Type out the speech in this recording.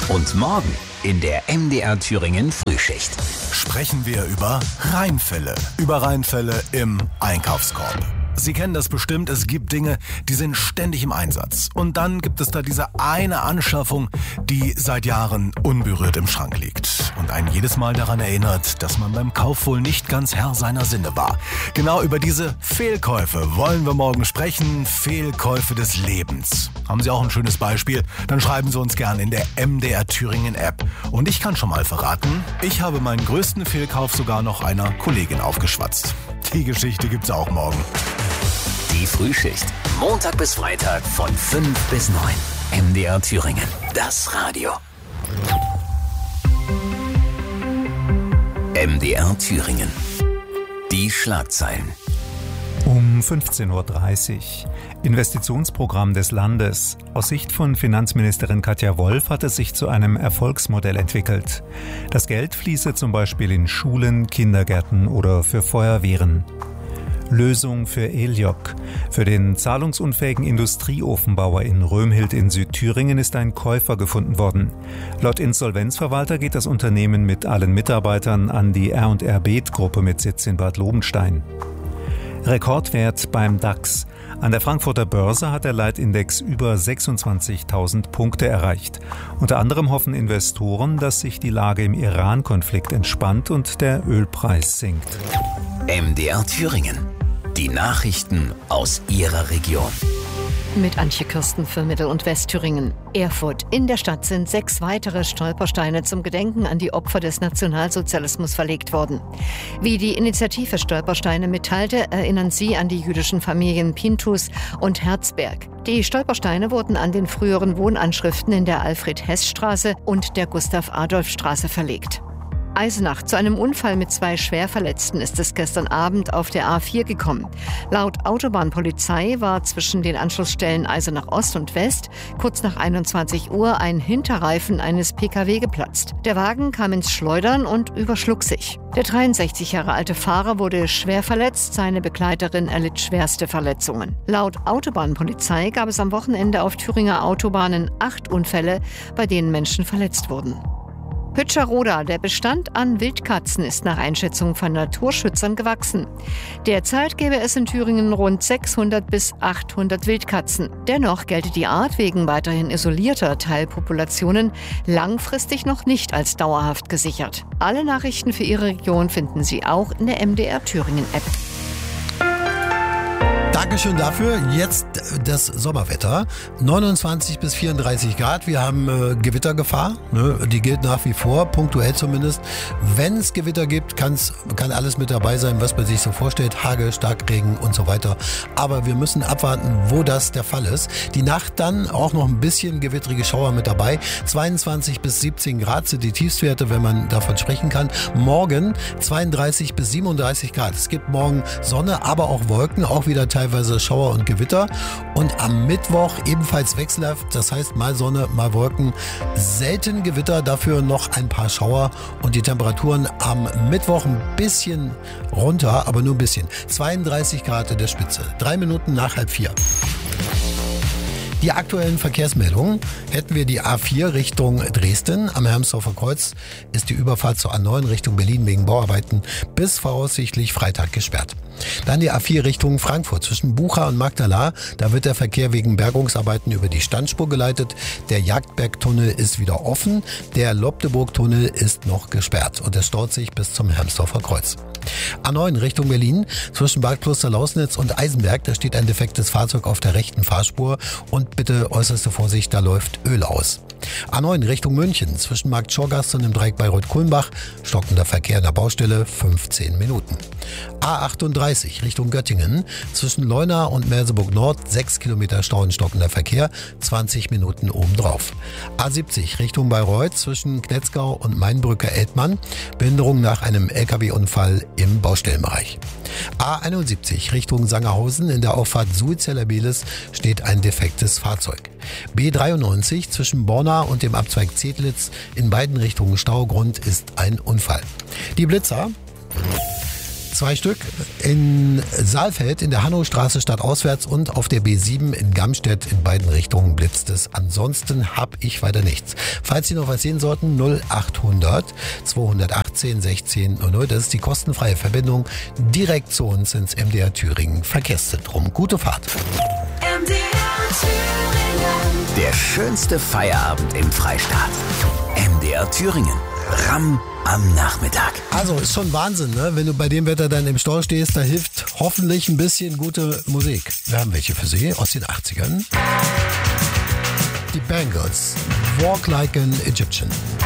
Und morgen in der MDR Thüringen Frühschicht sprechen wir über Reinfälle. Über Reinfälle im Einkaufskorb. Sie kennen das bestimmt, es gibt Dinge, die sind ständig im Einsatz. Und dann gibt es da diese eine Anschaffung, die seit Jahren unberührt im Schrank liegt. Und einen jedes Mal daran erinnert, dass man beim Kauf wohl nicht ganz Herr seiner Sinne war. Genau über diese Fehlkäufe wollen wir morgen sprechen. Fehlkäufe des Lebens. Haben Sie auch ein schönes Beispiel? Dann schreiben Sie uns gern in der MDR Thüringen App. Und ich kann schon mal verraten, ich habe meinen größten Fehlkauf sogar noch einer Kollegin aufgeschwatzt. Die Geschichte gibt's auch morgen. Die Frühschicht. Montag bis Freitag von 5 bis 9. MDR Thüringen. Das Radio. MDR Thüringen. Die Schlagzeilen. Um 15.30 Uhr. Investitionsprogramm des Landes. Aus Sicht von Finanzministerin Katja Wolf hat es sich zu einem Erfolgsmodell entwickelt. Das Geld fließe zum Beispiel in Schulen, Kindergärten oder für Feuerwehren. Lösung für Eliok. Für den zahlungsunfähigen Industrieofenbauer in Römhild in Südthüringen ist ein Käufer gefunden worden. Laut Insolvenzverwalter geht das Unternehmen mit allen Mitarbeitern an die R&R Beet-Gruppe mit Sitz in Bad Lobenstein. Rekordwert beim DAX. An der Frankfurter Börse hat der Leitindex über 26.000 Punkte erreicht. Unter anderem hoffen Investoren, dass sich die Lage im Iran-Konflikt entspannt und der Ölpreis sinkt. MDR Thüringen. Die Nachrichten aus Ihrer Region. Mit Antje Kirsten für Mittel- und Westthüringen. Erfurt. In der Stadt sind 6 weitere Stolpersteine zum Gedenken an die Opfer des Nationalsozialismus verlegt worden. Wie die Initiative Stolpersteine mitteilte, erinnern sie an die jüdischen Familien Pinthus und Herzberg. Die Stolpersteine wurden an den früheren Wohnanschriften in der Alfred-Hess-Straße und der Gustav-Adolf-Straße verlegt. Eisenach. Zu einem Unfall mit 2 Schwerverletzten ist es gestern Abend auf der A4 gekommen. Laut Autobahnpolizei war zwischen den Anschlussstellen Eisenach Ost und West kurz nach 21 Uhr ein Hinterreifen eines Pkw geplatzt. Der Wagen kam ins Schleudern und überschlug sich. Der 63 Jahre alte Fahrer wurde schwer verletzt, seine Begleiterin erlitt schwerste Verletzungen. Laut Autobahnpolizei gab es am Wochenende auf Thüringer Autobahnen 8 Unfälle, bei denen Menschen verletzt wurden. Hütscher-Roda. Der Bestand an Wildkatzen ist nach Einschätzung von Naturschützern gewachsen. Derzeit gäbe es in Thüringen rund 600 bis 800 Wildkatzen. Dennoch gelte die Art wegen weiterhin isolierter Teilpopulationen langfristig noch nicht als dauerhaft gesichert. Alle Nachrichten für Ihre Region finden Sie auch in der MDR Thüringen App. Dankeschön dafür. Jetzt das Sommerwetter. 29 bis 34 Grad. Wir haben Gewittergefahr. Die gilt nach wie vor, punktuell zumindest. Wenn es Gewitter gibt, kann alles mit dabei sein, was man sich so vorstellt. Hagel, Starkregen und so weiter. Aber wir müssen abwarten, wo das der Fall ist. Die Nacht dann auch noch ein bisschen gewittrige Schauer mit dabei. 22 bis 17 Grad sind die Tiefstwerte, wenn man davon sprechen kann. Morgen 32 bis 37 Grad. Es gibt morgen Sonne, aber auch Wolken, auch wieder teilweise Schauer und Gewitter. Und am Mittwoch ebenfalls wechselhaft, das heißt mal Sonne, mal Wolken, selten Gewitter, dafür noch ein paar Schauer und die Temperaturen am Mittwoch ein bisschen runter, aber nur ein bisschen. 32 Grad in der Spitze, 3 Minuten nach 3:30. Die aktuellen Verkehrsmeldungen hätten wir die A4 Richtung Dresden. Am Hermsdorfer Kreuz ist die Überfahrt zur A9 Richtung Berlin wegen Bauarbeiten bis voraussichtlich Freitag gesperrt. Dann die A4 Richtung Frankfurt zwischen Bucha und Magdala. Da wird der Verkehr wegen Bergungsarbeiten über die Standspur geleitet. Der Jagdbergtunnel ist wieder offen. Der Lobdeburg-Tunnel ist noch gesperrt und es staut sich bis zum Hermsdorfer Kreuz. A9 Richtung Berlin zwischen Bad Klosterlausnitz und Eisenberg. Da steht ein defektes Fahrzeug auf der rechten Fahrspur und bitte äußerste Vorsicht, da läuft Öl aus. A9 Richtung München zwischen Markt Schorgast und dem Dreieck Bayreuth-Kulmbach. Stockender Verkehr in der Baustelle 15 Minuten. A38 Richtung Göttingen zwischen Leuna und Merseburg Nord 6 Kilometer Stau und stockender Verkehr, 20 Minuten obendrauf. A70 Richtung Bayreuth zwischen Knetzgau und Mainbrücke-Eltmann. Behinderung nach einem LKW-Unfall im Baustellenbereich. A71 Richtung Sangerhausen in der Auffahrt Suhlzeller-Belis steht ein defektes Fahrzeug. B93 zwischen Borna und dem Abzweig Zedlitz in beiden Richtungen Staugrund ist ein Unfall. Die Blitzer. 2 Stück. In Saalfeld in der Hannostraße stadtauswärts und auf der B7 in Gamstedt in beiden Richtungen blitzt es. Ansonsten habe ich weiter nichts. Falls Sie noch was sehen sollten, 0800 218 16 00. Das ist die kostenfreie Verbindung direkt zu uns ins MDR Thüringen Verkehrszentrum. Gute Fahrt. MDR Thüringen. Der schönste Feierabend im Freistaat. MDR Thüringen. Ramm am Nachmittag. Also ist schon Wahnsinn, ne? Wenn du bei dem Wetter dann im Stau stehst, da hilft hoffentlich ein bisschen gute Musik. Wir haben welche für Sie aus den 80ern. Die Bangles. Walk Like an Egyptian.